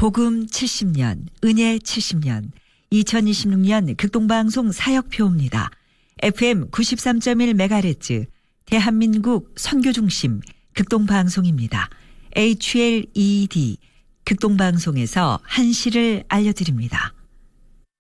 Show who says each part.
Speaker 1: 복음 70년, 은혜 70년, 2026년 극동방송 사역표입니다. FM 93.1MHz 대한민국 선교중심 극동방송입니다. HLED 극동방송에서 한시를 알려드립니다.